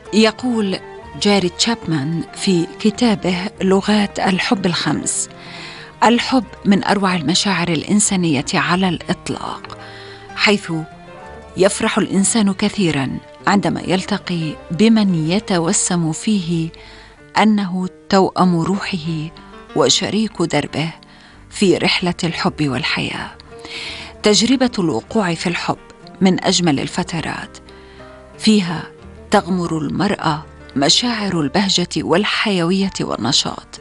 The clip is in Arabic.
يقول جاري تشابمان في كتابه لغات الحب الخمس: الحب من أروع المشاعر الإنسانية على الإطلاق، حيث يفرح الإنسان كثيراً عندما يلتقي بمن يتوسم فيه أنه توأم روحه وشريك دربه في رحلة الحب والحياة. تجربة الوقوع في الحب من أجمل الفترات، فيها تغمر المرأة مشاعر البهجة والحيوية والنشاط.